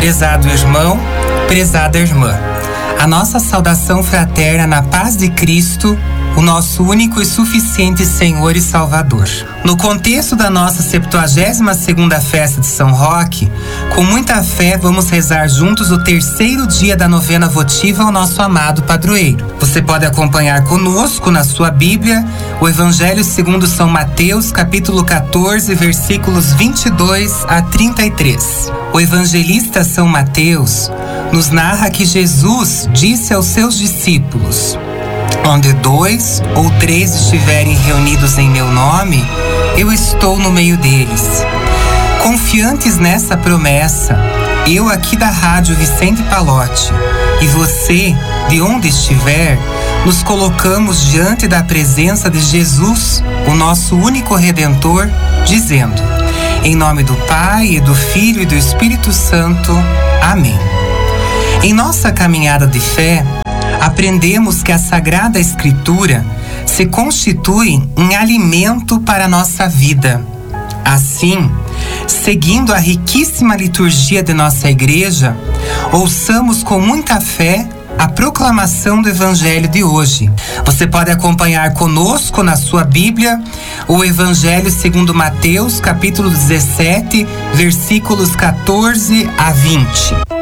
Prezado irmão, prezada irmã, a nossa saudação fraterna na paz de Cristo, o nosso único e suficiente Senhor e Salvador. No contexto da nossa 72ª festa de São Roque, com muita fé vamos rezar juntos o terceiro dia da novena votiva ao nosso amado padroeiro. Você pode acompanhar conosco na sua Bíblia o Evangelho segundo São Mateus, capítulo 14, versículos 22 a 33. O evangelista São Mateus nos narra que Jesus disse aos seus discípulos: onde 2 ou 3 estiverem reunidos em meu nome, eu estou no meio deles. Confiantes nessa promessa, eu aqui da Rádio Vicente Palotti e você, de onde estiver, nos colocamos diante da presença de Jesus, o nosso único Redentor, dizendo: em nome do Pai, e do Filho e do Espírito Santo. Amém. Em nossa caminhada de fé, aprendemos que a Sagrada Escritura se constitui em alimento para a nossa vida. Assim, seguindo a riquíssima liturgia de nossa Igreja, ouçamos com muita fé a proclamação do Evangelho de hoje. Você pode acompanhar conosco na sua Bíblia o Evangelho segundo Mateus, capítulo 17, versículos 14 a 20.